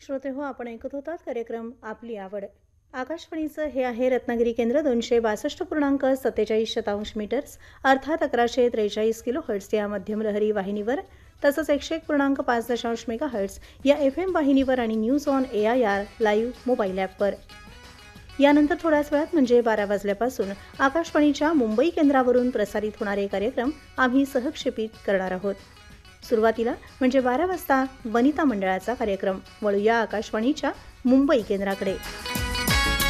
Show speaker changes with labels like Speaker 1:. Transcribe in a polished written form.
Speaker 1: श्रोते हो, आपण ऐकत होतात कार्यक्रम आपली आवड. आकाशवाणीचं हे आहे रत्नागिरी केंद्र 262.47 मीटर्स अर्थात 1143 किलो हर्ट्स या मध्यम लहरी वाहिनीवर, तसंच 101.5 मेगा हर्ट्स या FM वाहिनीवर आणि news on AIR live mobile ॲपवर. यानंतर थोड्याच वेळात म्हणजे 12 वाजल्यापासून आकाशवाणीच्या मुंबई केंद्रावरून प्रसारित होणारे कार्यक्रम आम्ही सहक्षेपित करणार आहोत. सुरुवातीला म्हणजे 12 वाजता वनिता मंडळाचा कार्यक्रम. वळूया आकाशवाणीच्या मुंबई केंद्राकडे.